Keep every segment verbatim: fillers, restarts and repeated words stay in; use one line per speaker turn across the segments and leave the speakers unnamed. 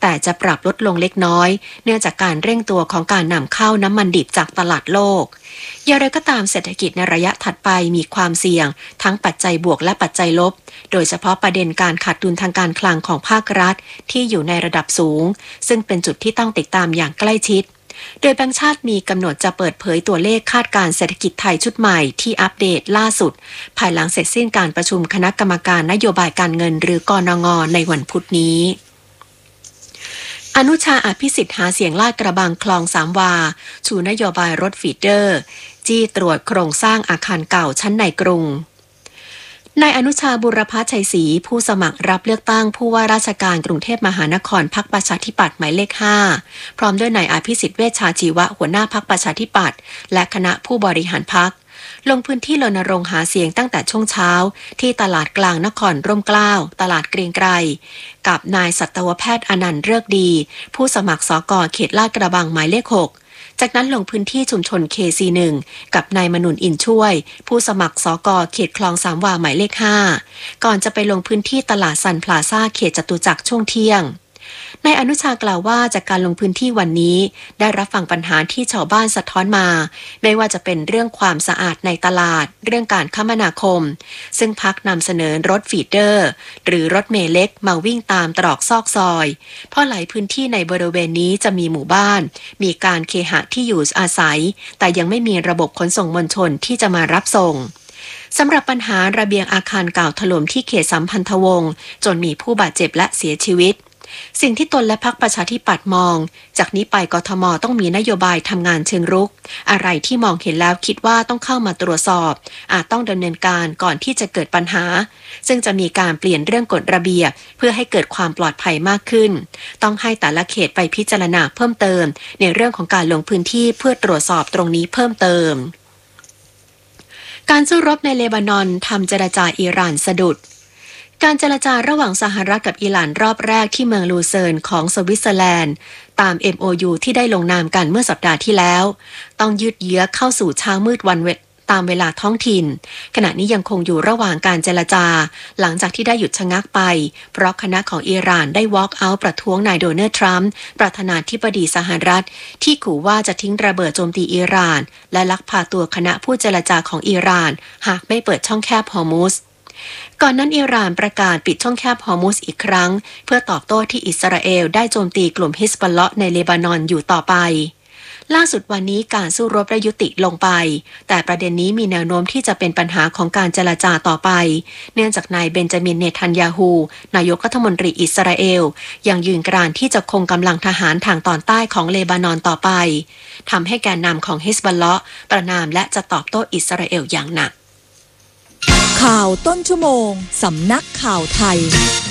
แต่จะปรับลดลงเล็กน้อยเนื่องจากการเร่งตัวของการนำเข้าน้ำมันดิบจากตลาดโลกอย่างไรก็ตามเศรษฐกิจในระยะถัดไปมีความเสี่ยงทั้งปัจจัยบวกและปัจจัยลบโดยเฉพาะประเด็นการขาดดุลทางการคลังของภาครัฐที่อยู่ในระดับสูงซึ่งเป็นจุดที่ต้องติดตามอย่างใกล้ชิดโดยแบงก์ชาติมีกำหนดจะเปิดเผยตัวเลขคาดการเศรษฐกิจไทยชุดใหม่ที่อัปเดตล่าสุดภายหลังเสร็จสิ้นการประชุมคณะกรรมการนโยบายการเงินหรือกนง.ในวันพุธนี้อนุชาอภิสิทธิ์หาเสียงลาดกระบังคลองสามวาชูนโยบายรถฟีเดอร์จี้ตรวจโครงสร้างอาคารเก่าชั้นในกรุงนายอนุชาบุรพชัยศรีผู้สมัครรับเลือกตั้งผู้ว่าราชการกรุงเทพมหานครพรรคประชาธิปัตย์หมายเลขห้าพร้อมด้วยนายอภิสิทธิ์เวชชาชีวะหัวหน้าพรรคประชาธิปัตย์และคณะผู้บริหารพรรคลงพื้นที่รณรงค์หาเสียงตั้งแต่ช่วงเช้าที่ตลาดกลางนครร่มเกล้าตลาดเกรียงไกรกับนายสัตวแพทย์อนันต์เลิกดีผู้สมัครสกเขตลาดกระบังหมายเลขหกจากนั้นลงพื้นที่ชุมชน เค ซี หนึ่ง กับนายมนุนอินช่วยผู้สมัครสกเขตคลองสามวาหมายเลขห้าก่อนจะไปลงพื้นที่ตลาดซันพลาซ่าเขตจตุจักรช่วงเที่ยงนายอนุชากล่าวว่าจากการลงพื้นที่วันนี้ได้รับฟังปัญหาที่ชาวบ้านสะท้อนมาไม่ว่าจะเป็นเรื่องความสะอาดในตลาดเรื่องการคมนาคมซึ่งพรรคนำเสนอรถฟีเดอร์หรือรถเมล์เล็กมาวิ่งตามตรอกซอกซอยเพราะหลายพื้นที่ในบริเวณนี้จะมีหมู่บ้านมีการเคหะที่อยู่อาศัยแต่ยังไม่มีระบบขนส่งมวลชนที่จะมารับส่งสำหรับปัญหาระเบียงอาคารเก่าถล่มที่เขตสัมพันธวงศ์จนมีผู้บาดเจ็บและเสียชีวิตสิ่งที่ตนและพรรคประชาธิปัตย์มองจากนี้ไปกทม.ต้องมีนโยบายทำงานเชิงรุกอะไรที่มองเห็นแล้วคิดว่าต้องเข้ามาตรวจสอบอาจต้องดำเนินการก่อนที่จะเกิดปัญหาซึ่งจะมีการเปลี่ยนเรื่องกฎระเบียบเพื่อให้เกิดความปลอดภัยมากขึ้นต้องให้แต่ละเขตไปพิจารณาเพิ่มเติมในเรื่องของการลงพื้นที่เพื่อตรวจสอบตรงนี้เพิ่มเติมการสู้รบในเลบานอนทำเจรจาอิหร่านสะดุดการเจรจาระหว่างสหรัฐกับอิหร่านรอบแรกที่เมืองลูเซิร์นของสวิตเซอร์แลนด์ตาม เอ็ม โอ ยู ที่ได้ลงนามกันเมื่อสัปดาห์ที่แล้วต้องยืดเยื้อเข้าสู่เช้ามืดวันเวทตามเวลาท้องถิ่นขณะนี้ยังคงอยู่ระหว่างการเจรจาหลังจากที่ได้หยุดชะงักไปเพราะคณะของอิหร่านได้ walk out ประท้วงนายโดนัลด์ทรัมป์ประธานาธิบดีสหรัฐที่ขู่ว่าจะทิ้งระเบิดโจมตีอิหร่านและลักพาตัวคณะผู้เจรจาของอิหร่านหากไม่เปิดช่องแคบฮอร์มุซก่อนนั้นอิหร่านประกาศปิดช่องแคบฮอร์มุซอีกครั้งเพื่อตอบโต้ที่อิสราเอลได้โจมตีกลุ่มฮิซบอลเลาะห์ในเลบานอนอยู่ต่อไปล่าสุดวันนี้การสู้รบได้ยุติลงไปแต่ประเด็นนี้มีแนวโน้มที่จะเป็นปัญหาของการเจรจาต่อไปเนื่องจากนายเบนจามินเนทันยาฮูนายกรัฐมนตรีอิสราเอลยังยืนกรานที่จะคงกำลังทหารทางตอนใต้ของเลบานอนต่อไปทำให้แกนนำของฮิซบอลเลาะห์ประณามและจะตอบโต้อิสราเอลอย่างหนัก
ข่าวต้นชั่วโมงสำนักข่าวไทย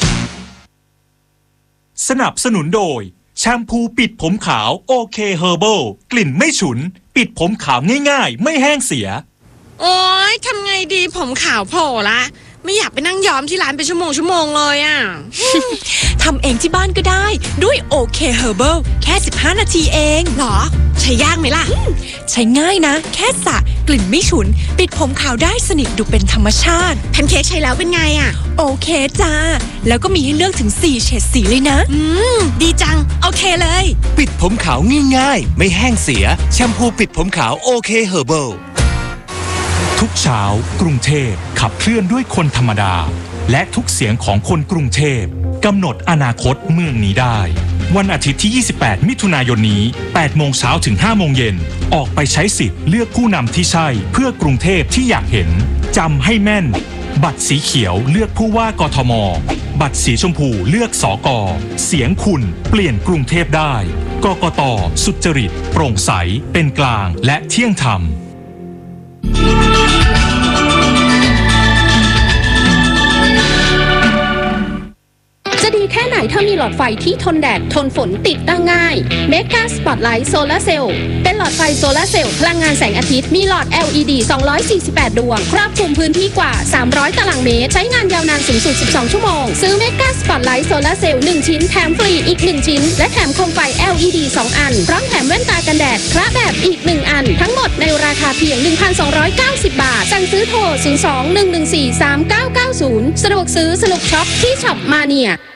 สนับสนุนโดยแชมพูปิดผมขาวโอเคเฮอร์เบิลกลิ่นไม่ฉุนปิดผมขาวง่ายๆไม่แห้งเสีย
โอ๊ยทำไงดีผมขาวโผล่ละไม่อยากไปนั่งย้อมที่ร้านเป็นชั่วโมงชั่วโมงเลยอ่ะ
ทำเองที่บ้านก็ได้ด้วยโอเคเฮอร์เบิลแค่สิบห้านาทีเอง
หรอใช้ยากไหมล่ะ
ใช้ง่ายนะแค่สระกลิ่นไม่ฉุนปิดผมขาวได้สนิทดูเป็นธรรมชาติ
แพนเค้กใช้แล้วเป็นไงอ่ะ
โอเคจ้าแล้วก็มีให้เลือกถึงสี่เฉดสีเลยนะ
อืมดีจังโอเคเลย
ปิดผมขาวง่ายๆไม่แห้งเสียแชมพูปิดผมขาวโอเคเฮอร์เบิล
ทุกเช้ากรุงเทพขับเคลื่อนด้วยคนธรรมดาและทุกเสียงของคนกรุงเทพกำหนดอนาคตเมืองนี้ได้วันอาทิตย์ที่ยี่สิบแปดมิถุนายนนี้แปดโมงเช้าถึงห้าโมงเย็นออกไปใช้สิทธิ์เลือกผู้นำที่ใช่เพื่อกรุงเทพที่อยากเห็นจำให้แม่นบัตรสีเขียวเลือกผู้ว่ากทมบัตรสีชมพูเลือกสกเสียงคุณเปลี่ยนกรุงเทพได้กกต.สุจริตโปร่งใสเป็นกลางและเที่ยงธรรม
จะดีแค่ไหนถ้ามีหลอดไฟที่ทนแดดทนฝนติดตั้งง่าย Mega Spotlight Solar Cell เป็นหลอดไฟโซลาร์เซลล์พลังงานแสงอาทิตย์มีหลอด แอล อี ดี สองร้อยสี่สิบแปดดวงครอบคลุมพื้นที่กว่าสามร้อยตารางเมตรใช้งานยาวนานสูงสุดสิบสองชั่วโมงซื้อ Mega Spotlight Solar Cell หนึ่งชิ้นแถมฟรีอีกหนึ่งชิ้นและแถมโคมไฟ แอล อี ดี สองอันพร้อมแถมแว่นตากันแดดพระแบบอีกหนึ่งอันทั้งหมดในราคาเพียง หนึ่งพันสองร้อยเก้าสิบ บาทสั่งซื้อโทรศูนย์ สอง หนึ่ง หนึ่ง สี่ สาม เก้า เก้า ศูนย์สะดวกซื้อสนุกช็อปที่ช็อปมาเนีย